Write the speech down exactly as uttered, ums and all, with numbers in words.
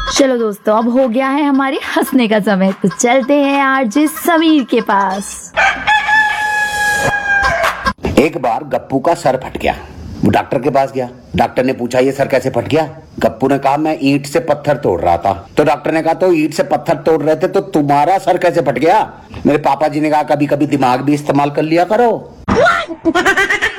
चलो दोस्तों, अब हो गया है हमारे हंसने का समय, तो चलते हैं आरजे समीर के पास। एक बार गप्पू का सर फट गया। वो डॉक्टर के पास गया। डॉक्टर ने पूछा, ये सर कैसे फट गया? गप्पू ने कहा, मैं ईंट से पत्थर तोड़ रहा था। तो डॉक्टर ने कहा, तो ईंट से पत्थर तोड़ रहे थे तो तुम्हारा सर कैसे फट गया? मेरे पापा जी ने कहा, कभी कभी दिमाग भी इस्तेमाल कर लिया करो।